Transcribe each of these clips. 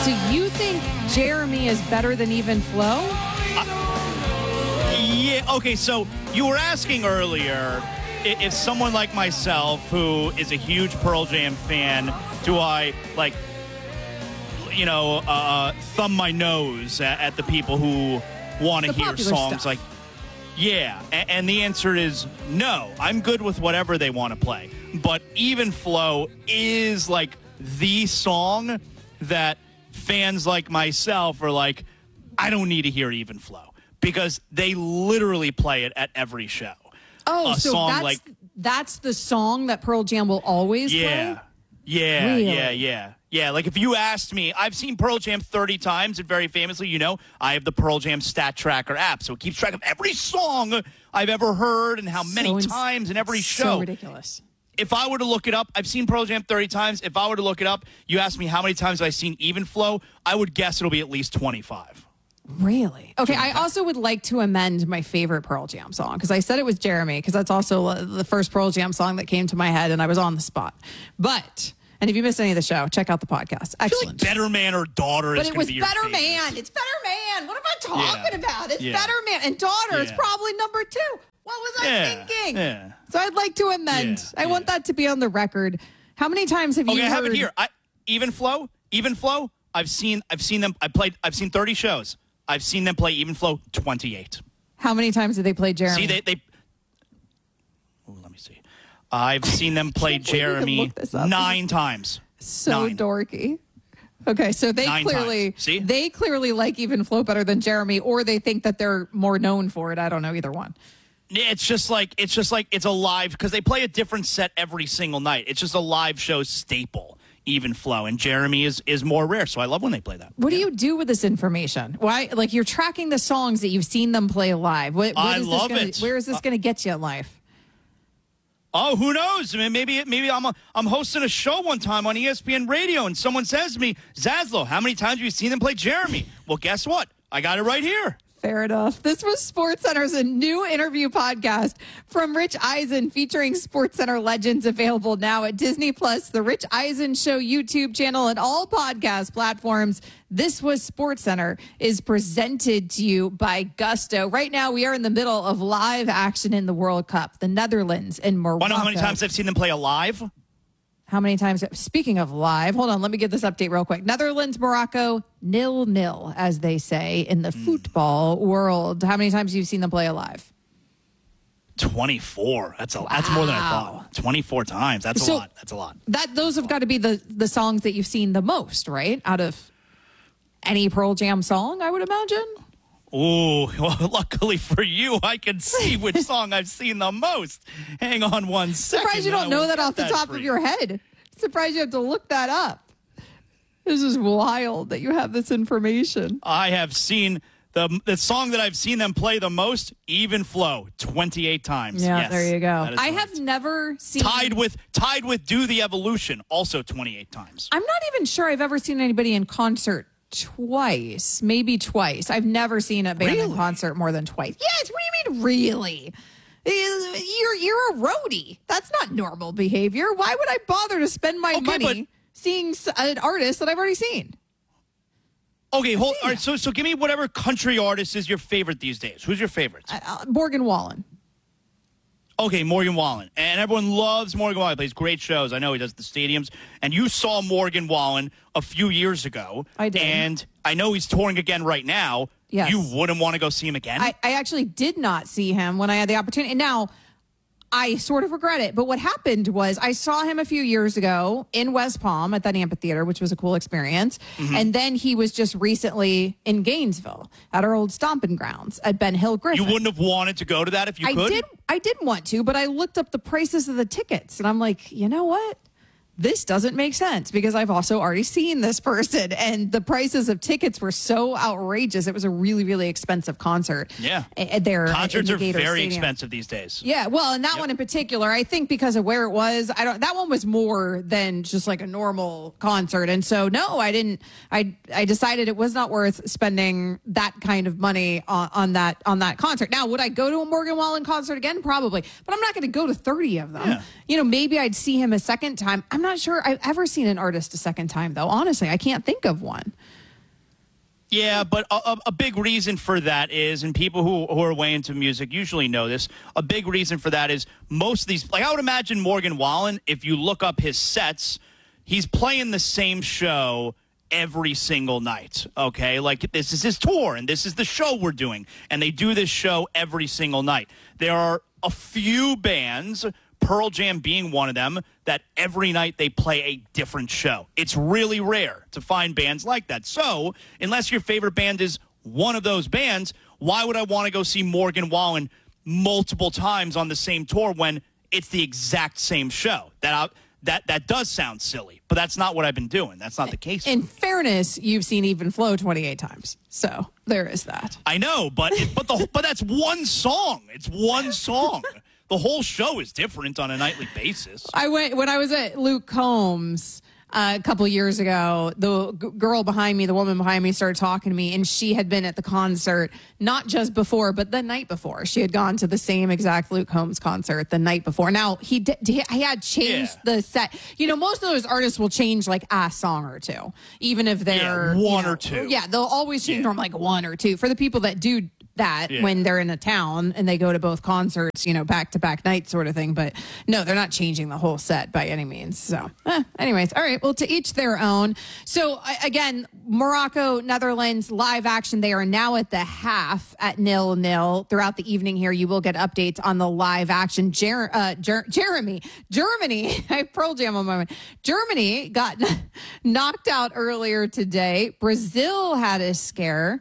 So you think Jeremy is better than Even Flow? Yeah, okay, so you were asking earlier if someone like myself, who is a huge Pearl Jam fan, do I, thumb my nose at the people who want to hear songs stuff. like, yeah. And the answer is no. I'm good with whatever they want to play. But Even Flow is like the song that fans like myself are like, I don't need to hear Even Flow, because they literally play it at every show. Oh, so that's the song that Pearl Jam will always play? Yeah, Really? Yeah, like if you asked me, I've seen Pearl Jam 30 times, and very famously, I have the Pearl Jam Stat Tracker app, so it keeps track of every song I've ever heard and how many times in every show. So ridiculous. If I were to look it up, I've seen Pearl Jam 30 times. If I were to look it up, you ask me how many times have I seen Even Flow, I would guess it'll be at least 25. Really? Okay, I also would like to amend my favorite Pearl Jam song, because I said it was Jeremy, because that's also the first Pearl Jam song that came to my head, and I was on the spot. And if you missed any of the show, check out the podcast. Excellent. I feel like Better Man or Daughter is going to be your Better favorite. Man. It's Better Man. What am I talking about? It's Better Man. And Daughter is probably number 2. What was I thinking? Yeah. So I'd like to amend. I want that to be on the record. How many times have you heard? Okay, I have it here. Even Flow. I've seen them. I've seen 30 shows. I've seen them play Even Flow 28. How many times did they play Jeremy? See, let me see. I've seen them play Jeremy 9 times. So 9. Dorky. Okay, so they clearly like Even Flow better than Jeremy, or they think that they're more known for it. I don't know, either one. It's just like it's a live, because they play a different set every single night. It's just a live show staple, Even Flow, and Jeremy is more rare, so I love when they play that. What do you do with this information? Why, you're tracking the songs that you've seen them play live. I love it. Where is this going to get you in life? Oh, who knows? I mean, maybe I'm hosting a show one time on ESPN Radio, and someone says to me, Zaslow, how many times have you seen them play Jeremy? Well, guess what? I got it right here. Fair enough. This was SportsCenter's a new interview podcast from Rich Eisen featuring SportsCenter legends, available now at Disney Plus, the Rich Eisen Show YouTube channel, and all podcast platforms. This was SportsCenter is presented to you by Gusto. Right now, we are in the middle of live action in the World Cup, the Netherlands and Morocco. Want to know how many times I've seen them play live? How many times? Speaking of live, hold on, let me get this update real quick. Netherlands, Morocco, 0-0, as they say in the football world. How many times have you seen them play live? 24. That's more than I thought. 24 times. That's a lot. That's a lot. Those have got to be the songs that you've seen the most, right? Out of any Pearl Jam song, I would imagine. Oh, well, luckily for you, I can see which song I've seen the most. Hang on one second. Surprised you don't know that off the top of your head. Surprised you have to look that up. This is wild that you have this information. I have seen the song that I've seen them play the most, Even Flow, 28 times. Yeah, yes, there you go. I right. have never seen... Tied with Do the Evolution, also 28 times. I'm not even sure I've ever seen anybody in concert twice, maybe twice. I've never seen a band in concert more than twice. Yes, what do you mean, really? You're a roadie. That's not normal behavior. Why would I bother to spend my money seeing an artist that I've already seen? Okay, all right, so give me whatever country artist is your favorite these days. Who's your favorite? Morgan Wallen. Okay, Morgan Wallen. And everyone loves Morgan Wallen. He plays great shows. I know he does the stadiums. And you saw Morgan Wallen a few years ago. I did. And I know he's touring again right now. Yes. You wouldn't want to go see him again? I actually did not see him when I had the opportunity. And now, I sort of regret it. But what happened was I saw him a few years ago in West Palm at that amphitheater, which was a cool experience. Mm-hmm. And then he was just recently in Gainesville at our old stomping grounds at Ben Hill Griffin. You wouldn't have wanted to go to that if you could? I did want to, but I looked up the prices of the tickets. And I'm like, you know what? This doesn't make sense because I've also already seen this person, and the prices of tickets were so outrageous. It was a really, really expensive concert. Yeah. Concerts are Gator very Stadium. Expensive these days. Yeah. Well, and that one in particular, I think because of where it was, that one was more than just like a normal concert. And so, no, I didn't. I decided it was not worth spending that kind of money on that concert. Now, would I go to a Morgan Wallen concert again? Probably. But I'm not going to go to 30 of them. Yeah. Maybe I'd see him a second time. I'm not sure I've ever seen an artist a second time, though. Honestly, I can't think of one. Yeah, but a big reason for that is, and people who are way into music usually know this, a big reason for that is most of these, like I would imagine Morgan Wallen, if you look up his sets, he's playing the same show every single night, okay? Like, this is his tour, and this is the show we're doing, and they do this show every single night. There are a few bands, Pearl Jam being one of them, that every night they play a different show. It's really rare to find bands like that. So, unless your favorite band is one of those bands, why would I want to go see Morgan Wallen multiple times on the same tour when it's the exact same show? That does sound silly, but that's not what I've been doing. That's not the case. In fairness, you've seen Even Flow 28 times. So there is that. I know, but that's one song. It's one song. The whole show is different on a nightly basis. When I was at Luke Combs a couple years ago, the girl behind me, the woman behind me, started talking to me, and she had been at the concert not just before, but the night before. She had gone to the same exact Luke Combs concert the night before. Now he had changed the set. You know, most of those artists will change like a song or two, even if they're one or two. Yeah, they'll always change from like one or two. For the people that do that when they're in a town and they go to both concerts, you know, back-to-back nights sort of thing. But no, they're not changing the whole set by any means. So anyways, all right, well, to each their own. So again, Morocco, Netherlands, live action. They are now at the half at 0-0. Throughout the evening here, you will get updates on the live action. Germany, I Pearl Jam on my mind. Germany got knocked out earlier today. Brazil had a scare.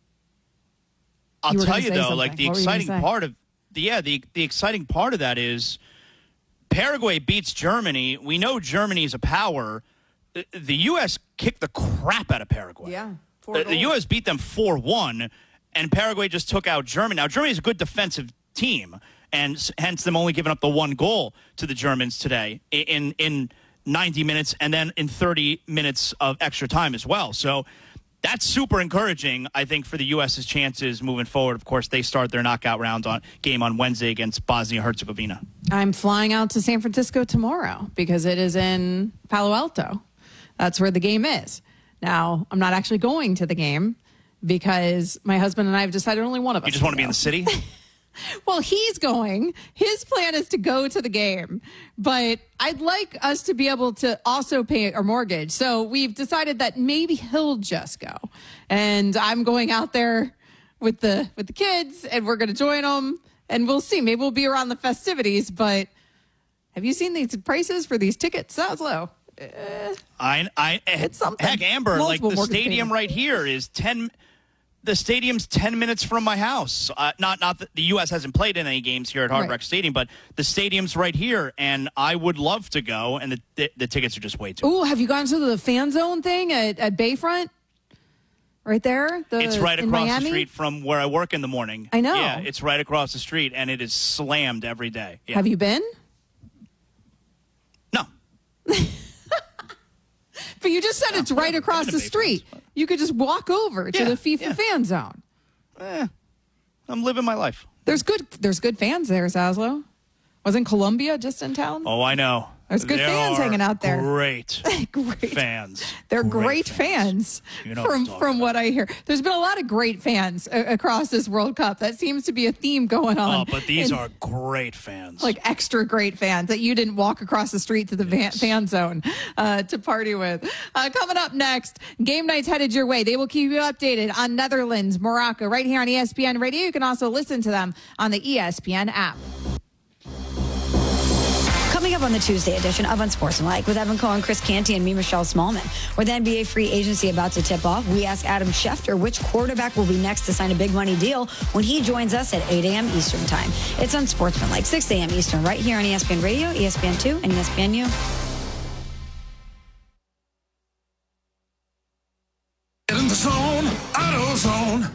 I'll tell you though, like the exciting part of the exciting part of that is Paraguay beats Germany. We know Germany is a power. The U.S. kicked the crap out of Paraguay. Yeah, the U.S. beat them 4-1, and Paraguay just took out Germany. Now Germany is a good defensive team, and hence them only giving up the one goal to the Germans today in 90 minutes, and then in 30 minutes of extra time as well. So that's super encouraging, I think, for the U.S.'s chances moving forward. Of course, they start their knockout round game on Wednesday against Bosnia-Herzegovina. I'm flying out to San Francisco tomorrow because it is in Palo Alto. That's where the game is. Now, I'm not actually going to the game because my husband and I have decided only one of us. You just want to be in the city? Well, he's going. His plan is to go to the game, but I'd like us to be able to also pay our mortgage. So we've decided that maybe he'll just go, and I'm going out there with the kids, and we're going to join them, and we'll see. Maybe we'll be around the festivities. But have you seen these prices for these tickets? Sounds low. It's something. Heck, Amber, Multiple like the stadium right here is 10. The stadium's 10 minutes from my house. Not that the U.S. hasn't played in any games here at Hard Rock Stadium, but the stadium's right here, and I would love to go, and the tickets are just way too. Oh, have you gone to the fan zone thing at Bayfront? Right there? It's right across the street from where I work in the morning. I know. Yeah, it's right across the street, and it is slammed every day. Yeah. Have you been? No. But you just said it's right across the street. You could just walk over to the FIFA fan zone. I'm living my life. There's good fans there, Zaslow. Wasn't Columbia just in town? Oh, I know. There's good fans hanging out there. Great fans. They're great fans from what I hear. There's been a lot of great fans across this World Cup. That seems to be a theme going on. Oh, but these are great fans. Like extra great fans that you didn't walk across the street to the fan zone to party with. Coming up next, game night's headed your way. They will keep you updated on Netherlands, Morocco, right here on ESPN Radio. You can also listen to them on the ESPN app. Coming up on the Tuesday edition of Unsportsmanlike with Evan Cohen, Chris Canty, and me, Michelle Smallman. With NBA free agency about to tip off, we ask Adam Schefter which quarterback will be next to sign a big money deal when he joins us at 8 a.m. Eastern Time. It's Unsportsmanlike, 6 a.m. Eastern, right here on ESPN Radio, ESPN2, and ESPNU. Get in the zone, AutoZone.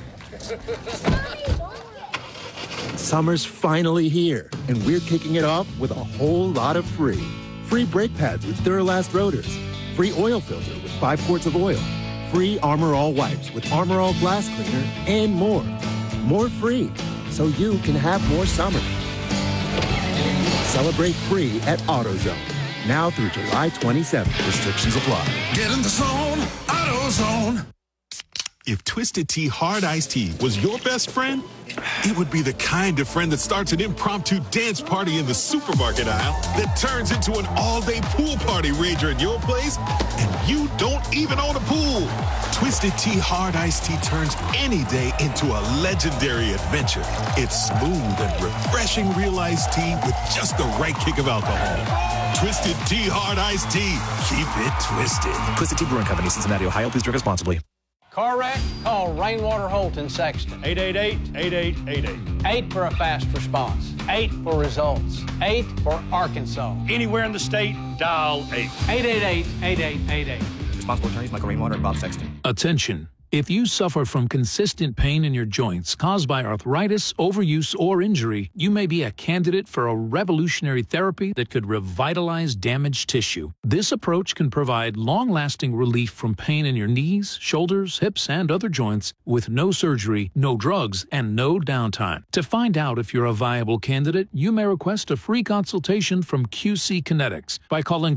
Summer's finally here, and we're kicking it off with a whole lot of free. Free brake pads with Duralast rotors. Free oil filter with 5 quarts of oil. Free Armor All wipes with Armor All glass cleaner, and more. More free, so you can have more summer. Celebrate free at AutoZone. Now through July 27th. Restrictions apply. Get in the zone, AutoZone. If Twisted Tea Hard Iced Tea was your best friend, it would be the kind of friend that starts an impromptu dance party in the supermarket aisle that turns into an all-day pool party rager at your place, and you don't even own a pool. Twisted Tea Hard Iced Tea turns any day into a legendary adventure. It's smooth and refreshing real iced tea with just the right kick of alcohol. Twisted Tea Hard Iced Tea. Keep it twisted. Twisted Tea Brewing Company, Cincinnati, Ohio. Please drink responsibly. Car wreck? Call Rainwater Holt in Sexton. 888-8888. 8 for a fast response. 8 for results. 8 for Arkansas. Anywhere in the state, dial 8. 888-8888. Responsible attorneys Michael Rainwater and Bob Sexton. Attention. If you suffer from consistent pain in your joints caused by arthritis, overuse, or injury, you may be a candidate for a revolutionary therapy that could revitalize damaged tissue. This approach can provide long-lasting relief from pain in your knees, shoulders, hips, and other joints with no surgery, no drugs, and no downtime. To find out if you're a viable candidate, you may request a free consultation from QC Kinetics by calling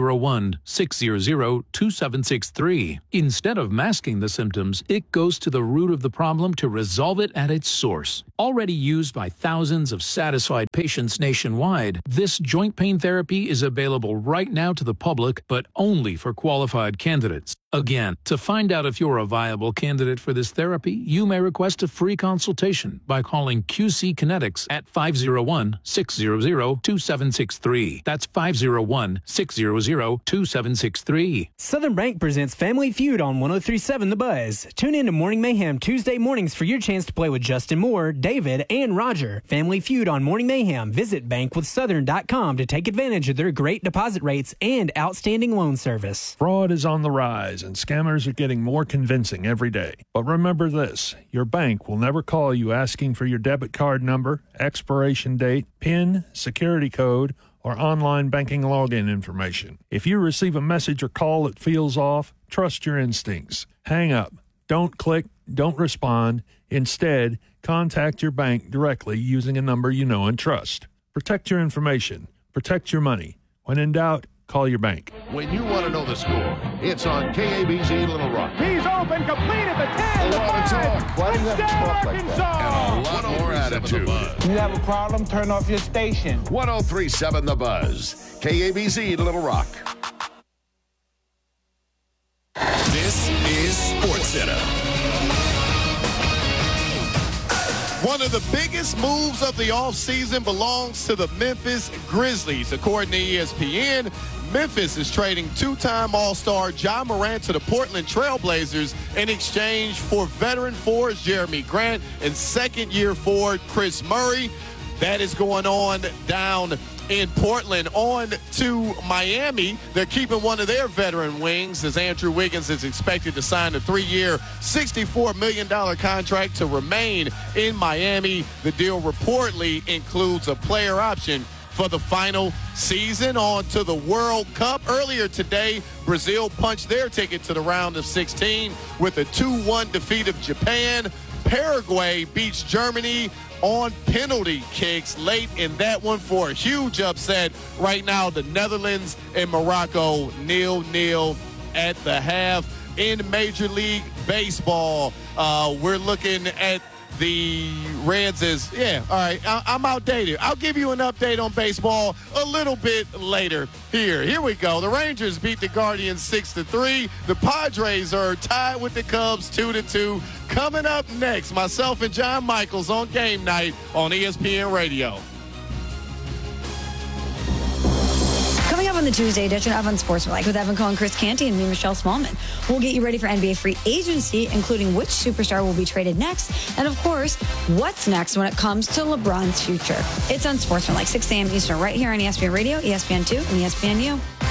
501-600-2763. Instead of masking the symptoms, it goes to the root of the problem to resolve it at its source. Already used by thousands of satisfied patients nationwide, this joint pain therapy is available right now to the public, but only for qualified candidates. Again, to find out if you're a viable candidate for this therapy, you may request a free consultation by calling QC Kinetics at 501-600-2763. That's 501-600-2763. Southern Bank presents Family Feud on 103.7 The Buzz. Tune in to Morning Mayhem Tuesday mornings for your chance to play with Justin Moore, David, and Roger. Family Feud on Morning Mayhem. Visit bankwithsouthern.com to take advantage of their great deposit rates and outstanding loan service. Fraud is on the rise, and scammers are getting more convincing every day. But remember this, your bank will never call you asking for your debit card number, expiration date, PIN, security code, or online banking login information. If you receive a message or call that feels off, trust your instincts. Hang up. Don't click. Don't respond. Instead, contact your bank directly using a number you know and trust. Protect your information. Protect your money. When in doubt, call your bank. When you want to know the score, it's on KABZ Little Rock. He's open, completed the 10, the 5, touchdown Arkansas. And a lot more attitude. You have a problem? Turn off your station. 103.7 The Buzz. KABZ Little Rock. This is SportsCenter. One of the biggest moves of the offseason belongs to the Memphis Grizzlies. According to ESPN, Memphis is trading two-time All-Star Ja Morant to the Portland Trail Blazers in exchange for veteran forwards Jeremy Grant and second-year forward Chris Murray. That is going on down in Portland. On to Miami. They're keeping one of their veteran wings as Andrew Wiggins is expected to sign a 3-year, $64 million contract to remain in Miami. The deal reportedly includes a player option for the final season. On to the World Cup. Earlier today, Brazil punched their ticket to the round of 16 with a 2-1 defeat of Japan. Paraguay beats Germany on penalty kicks late in that one for a huge upset. Right now, the Netherlands and Morocco 0-0 at the half. In Major League Baseball, we're looking at the Reds as, all right, I'm outdated. I'll give you an update on baseball a little bit later. Here we go. The Rangers beat the Guardians 6-3. The Padres are tied with the Cubs 2-2. Coming up next, myself and John Michaels on Game Night on ESPN Radio. Coming up on the Tuesday edition of Unsportsmanlike with Evan Cohen, Chris Canty, and me, Michelle Smallman. We'll get you ready for NBA free agency, including which superstar will be traded next, and of course, what's next when it comes to LeBron's future. It's Unsportsmanlike, 6 a.m. Eastern, right here on ESPN Radio, ESPN2, and ESPNU.